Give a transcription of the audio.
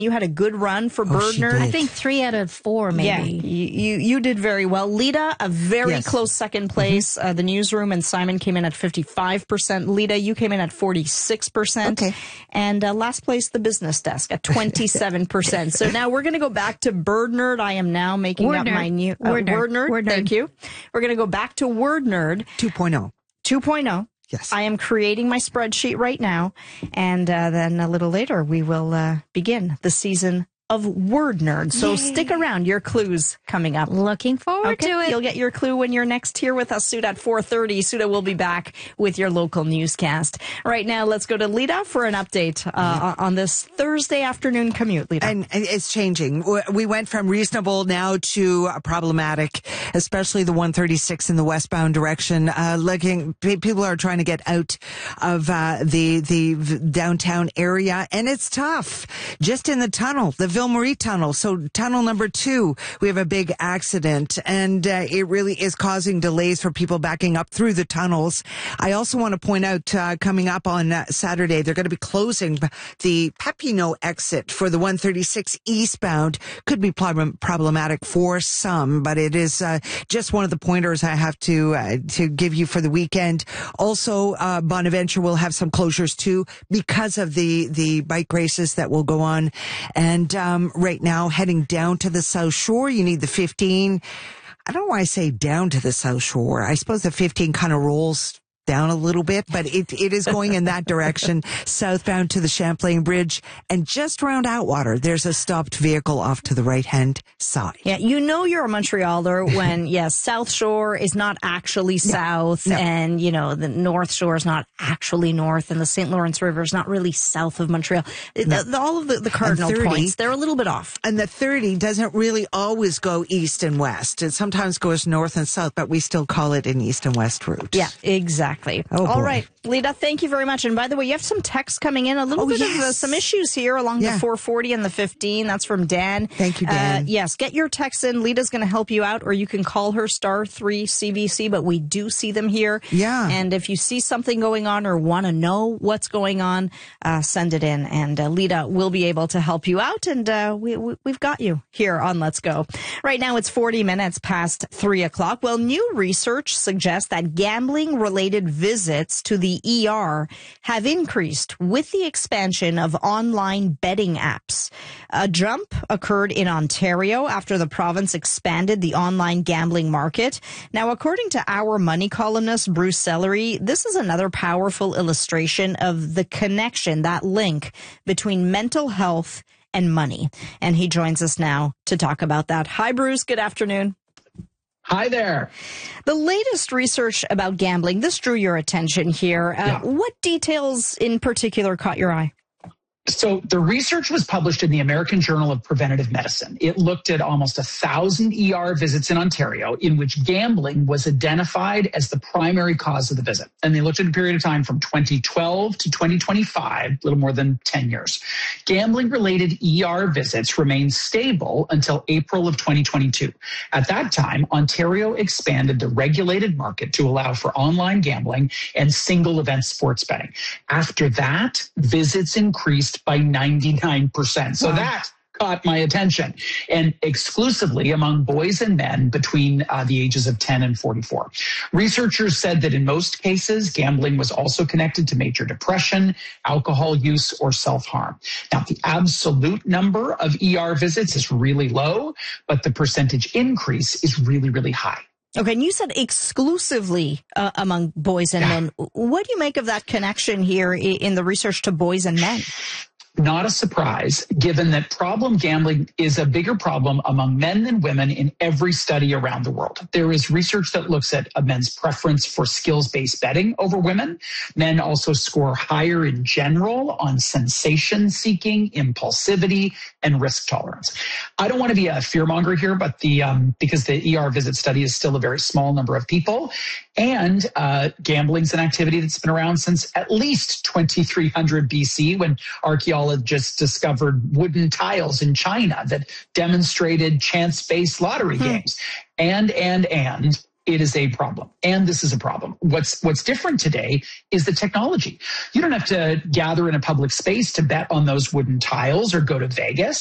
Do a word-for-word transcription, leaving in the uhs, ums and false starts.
You had a good run for Oh, Bird she Nerd. did. I think three out of four, maybe. Yeah, you, you, you did very well. Lita, a very Yes. close second place. Mm-hmm. Uh, the Newsroom and Simon came in at fifty-five percent. Lita, you came in at forty-six percent. Okay. And uh, last place, the Business Desk at twenty-seven percent. So now we're going to go back to Bird Nerd. I am now making Word up Nerd. my new uh, Word Nerd. Word Nerd. Word Nerd. Thank you. We're going to go back to Word Nerd two point oh. two point oh. Yes. I am creating my spreadsheet right now. And uh, then a little later, we will uh, begin the season of Word Nerd. So Yay. stick around. Your clues coming up. Looking forward Okay, to it. You'll get your clue when you're next here with us, Suda, at four thirty. Suda will be back with your local newscast. Right now, let's go to Lita for an update uh, on this Thursday afternoon commute, Lita. And it's changing. We went from reasonable now to problematic, especially the one thirty-six in the westbound direction. Uh, looking, people are trying to get out of uh, the the downtown area, and it's tough. Just in the tunnel, the Ville Marie tunnel. So tunnel number two, we have a big accident, and uh, it really is causing delays for people backing up through the tunnels. I also want to point out, uh, coming up on uh, Saturday, they're going to be closing the Papineau exit for the one thirty-six eastbound. Could be problem- problematic for some, but it is uh, just one of the pointers I have to uh, to give you for the weekend. Also, uh, Bonaventure will have some closures too because of the the bike races that will go on. And um, right now, heading down to the South Shore, you need the fifteen. I don't know why I say down to the South Shore. I suppose the fifteen kind of rolls down a little bit, but it, it is going in that direction, southbound to the Champlain Bridge. And just around Atwater, there's a stopped vehicle off to the right-hand side. Yeah, you know you're a Montrealer when, yes, South Shore is not actually south, no. and, you know, the North Shore is not actually north, and the Saint Lawrence River is not really south of Montreal. No. The, all of the, the cardinal thirty points, they're a little bit off. And the thirty doesn't really always go east and west. It sometimes goes north and south, but we still call it an east and west route. Yeah, exactly. Oh, All boy. right, Lita, thank you very much. And by the way, you have some texts coming in, a little Oh, bit yes. of uh, some issues here along Yeah. the four forty and the fifteen. That's from Dan. Thank you, Dan. Uh, yes, get your texts in. Lita's going to help you out, or you can call her star three C B C, but we do see them here. Yeah. And if you see something going on or want to know what's going on, uh, send it in, and uh, Lita will be able to help you out. And uh, we, we, we've got you here on Let's Go. Right now, it's forty minutes past three o'clock. Well, new research suggests that gambling-related visits to the E R have increased with the expansion of online betting apps. A jump occurred in Ontario after the province expanded the online gambling market. Now, according to Our Money columnist Bruce Sellery, this is another powerful illustration of the connection, that link between mental health and money. And he joins us now to talk about that. Hi, Bruce. Good afternoon. Hi there. The latest research about gambling, this drew your attention here. Uh, Yeah. What details in particular caught your eye? So the research was published in the American Journal of Preventative Medicine. It looked at almost a thousand E R visits in Ontario in which gambling was identified as the primary cause of the visit. And they looked at a period of time from twenty twelve to twenty twenty-five, a little more than ten years. Gambling-related E R visits remained stable until April of twenty twenty-two. At that time, Ontario expanded the regulated market to allow for online gambling and single event sports betting. After that, visits increased by ninety-nine percent. So Wow. that caught my attention, and exclusively among boys and men between uh, the ages of ten and forty-four. Researchers said that in most cases, gambling was also connected to major depression, alcohol use, or self-harm. Now, the absolute number of E R visits is really low, but the percentage increase is really, really high. Okay, and you said exclusively uh, among boys and Yeah. men. What do you make of that connection here i- in the research to boys and men? Not a surprise, given that problem gambling is a bigger problem among men than women in every study around the world. There is research that looks at a men's preference for skills-based betting over women. Men also score higher in general on sensation-seeking, impulsivity, and risk tolerance. I don't want to be a fearmonger here, but the um, because the E R visit study is still a very small number of people, and uh, gambling's an activity that's been around since at least twenty-three hundred B C, when archaeologists discovered wooden tiles in China that demonstrated chance-based lottery Hmm. games. And, and, and it is a problem. And this is a problem. What's what's different today is the technology. You don't have to gather in a public space to bet on those wooden tiles or go to Vegas.